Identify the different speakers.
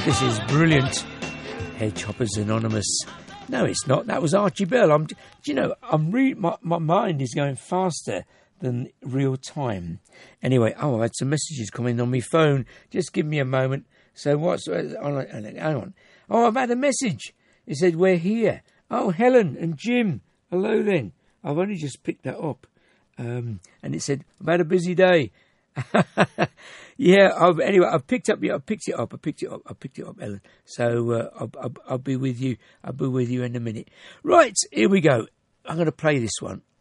Speaker 1: This is brilliant. Hedgehoppers Anonymous. No, it's not. That was Archie Bell. My mind is going faster than real time. Anyway, I had some messages coming on my phone. Just give me a moment. So hang on. Oh, I've had a message. It said, we're here. Oh, Helen and Jim. Hello then. I've only just picked that up. And it said, I've had a busy day. Yeah, I've picked it up, Ellen. So I'll be with you. I'll be with you in a minute. Right, here we go. I'm going to play this one.